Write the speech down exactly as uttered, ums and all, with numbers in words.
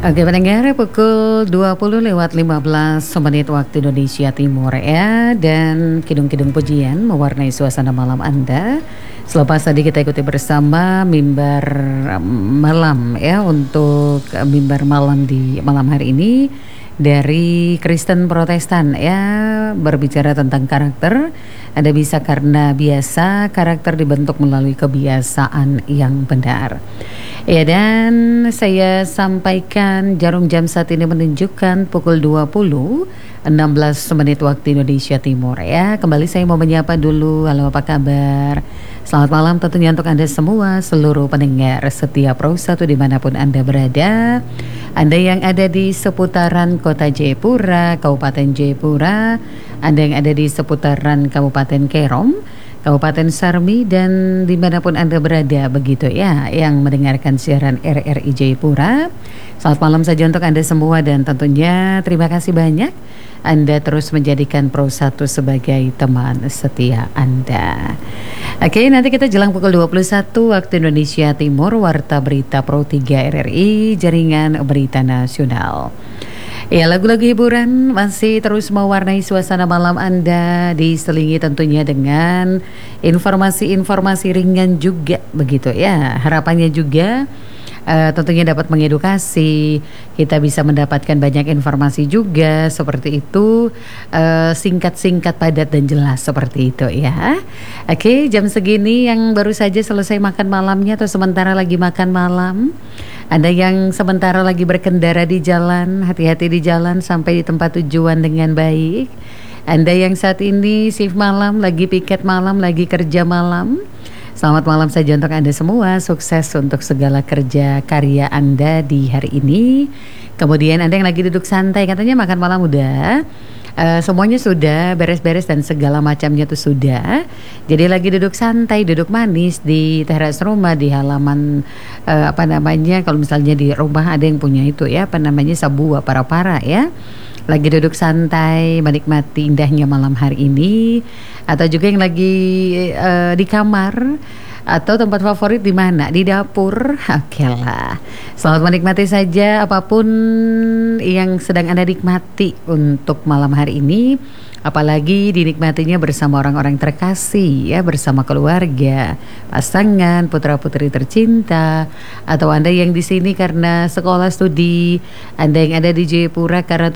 Oke pendengar, pukul dua puluh lewat lima belas menit waktu Indonesia Timur ya. Dan kidung-kidung pujian mewarnai suasana malam Anda. Selepas tadi kita ikuti bersama mimbar malam ya, untuk mimbar malam di malam hari ini dari Kristen Protestan ya, berbicara tentang karakter. Ada bisa karena biasa, karakter dibentuk melalui kebiasaan yang benar. Ya, dan saya sampaikan jarum jam saat ini menunjukkan pukul dua puluh enam belas menit waktu Indonesia Timur ya. Kembali saya mau menyapa dulu, halo apa kabar? Selamat malam tentunya untuk Anda semua, seluruh pendengar setiap Pro satu dimanapun Anda berada. Anda yang ada di seputaran kota Jayapura, Kabupaten Jayapura, Anda yang ada di seputaran Kabupaten Kerom, Kabupaten Sarmi, dan dimanapun Anda berada begitu ya, yang mendengarkan siaran R R I Jayapura. Selamat malam saja untuk Anda semua, dan tentunya terima kasih banyak Anda terus menjadikan Pro satu sebagai teman setia Anda. Oke, nanti kita jelang pukul dua puluh satu waktu Indonesia Timur, Warta Berita Pro tiga R R I, Jaringan Berita Nasional. Ya, lagu-lagu hiburan masih terus mewarnai suasana malam Anda, diselingi tentunya dengan informasi-informasi ringan juga begitu ya. Harapannya juga Uh, tentunya dapat mengedukasi, kita bisa mendapatkan banyak informasi juga seperti itu, uh, singkat-singkat, padat dan jelas seperti itu ya. Oke, jam segini yang baru saja selesai makan malamnya atau sementara lagi makan malam, ada yang sementara lagi berkendara di jalan, hati-hati di jalan sampai di tempat tujuan dengan baik. Anda yang saat ini shift malam, lagi piket malam, lagi kerja malam, selamat malam saja untuk Anda semua. Sukses untuk segala kerja karya Anda di hari ini. Kemudian Anda yang lagi duduk santai, katanya makan malam udah, uh, semuanya sudah beres-beres dan segala macamnya tuh sudah. Jadi lagi duduk santai, duduk manis di teras rumah, di halaman uh, apa namanya, kalau misalnya di rumah ada yang punya itu ya, apa namanya, sabua para-para ya. Lagi duduk santai menikmati indahnya malam hari ini, atau juga yang lagi uh, di kamar atau tempat favorit di mana? Di dapur. Oke lah. Selamat menikmati saja apapun yang sedang Anda nikmati untuk malam hari ini. Apalagi dinikmatinya bersama orang-orang terkasih ya, bersama keluarga, pasangan, putra-putri tercinta, atau Anda yang di sini karena sekolah studi, Anda yang ada di Jayapura karena